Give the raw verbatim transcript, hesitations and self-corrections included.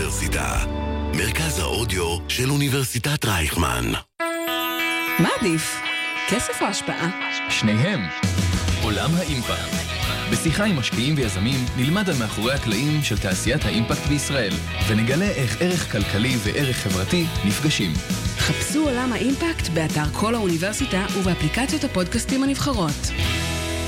האוניברסיטה. מרכז האודיו של אוניברסיטת רייכמן. מה עדיף? כסף או השפעה? שניהם. עולם האימפקט. בשיחה עם משקיעים ויזמים נלמד על מאחורי הקלעים של תעשיית האימפקט בישראל, ונגלה איך ערך כלכלי וערך חברתי נפגשים. חפשו עולם האימפקט באתר כל האוניברסיטה ובאפליקציות הפודקאסטים הנבחרות.